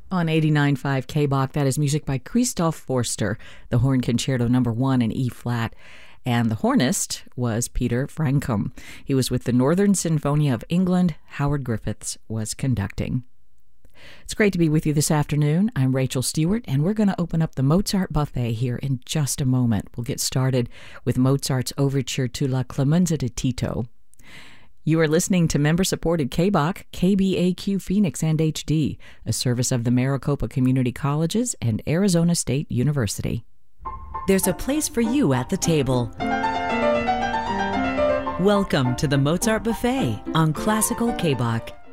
On 89.5 K-Bach, that is music by Christoph Forster, the Horn Concerto No. 1 in E-flat. And the hornist was Peter Frankum. He was with the Northern Sinfonia of England. Howard Griffiths was conducting. It's great to be with you this afternoon. I'm Rachel Stewart, and we're going to open up the Mozart buffet here in just a moment. We'll get started with Mozart's overture to La Clemenza di Tito. You are listening to member-supported K-Bach, KBAQ Phoenix and HD, a service of the Maricopa Community Colleges and Arizona State University. There's a place for you at the table. Welcome to the Mozart Buffet on Classical K-Bach.